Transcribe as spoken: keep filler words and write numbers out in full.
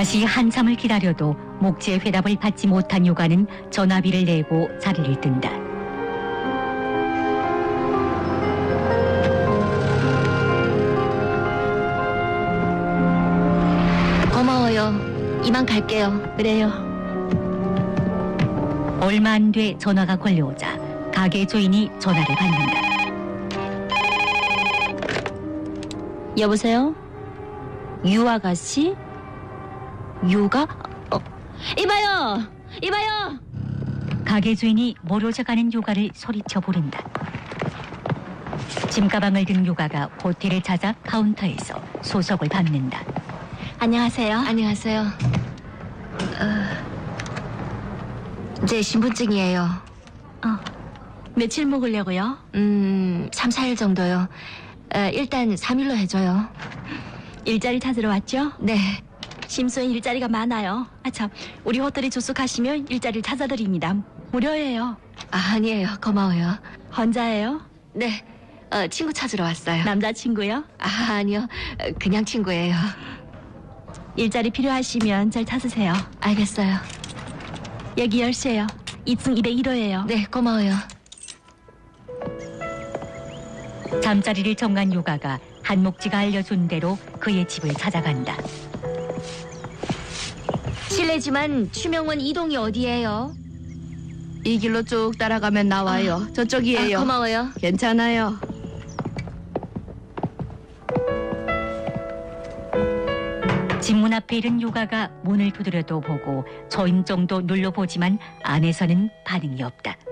다시 한참을 기다려도 목지의 회답을 받지 못한 요가는 전화비를 내고 자리를 뜬다. 고마워요. 이만 갈게요. 그래요. 얼마 안 돼 전화가 걸려오자 가게 주인이 전화를 받는다. 여보세요? 유 아가씨? 유가? 어, 이봐요! 이봐요! 가게 주인이 모르져가는 요가를 소리쳐 부른다. 짐가방을 든 요가가 호텔을 찾아 카운터에서 소속을 받는다. 안녕하세요. 안녕하세요. 어, 제 신분증이에요. 어, 며칠 묵으려고요? 음, 삼, 사 일 정도요. 어, 일단 삼 일로 해줘요. 일자리 찾으러 왔죠? 네. 심수엔 일자리가 많아요. 아 참, 우리 호텔에 주숙하시면 일자리를 찾아드립니다. 무료예요. 아, 아니에요. 고마워요. 혼자예요? 네. 어, 친구 찾으러 왔어요. 남자친구요? 아, 아니요. 어, 그냥 친구예요. 일자리 필요하시면 잘 찾으세요. 알겠어요. 여기 열쇠요. 이 층 이백일 호예요. 네, 고마워요. 잠자리를 정한 요가가 한목지가 알려준 대로 그의 집을 찾아간다. 실례지만 추명원 이동이 어디예요? 이 길로 쭉 따라가면 나와요. 저쪽이에요. 아, 고마워요. 괜찮아요. 집 문 앞에 이른 요가가 문을 두드려도 보고 초인종도 눌러보지만 안에서는 반응이 없다.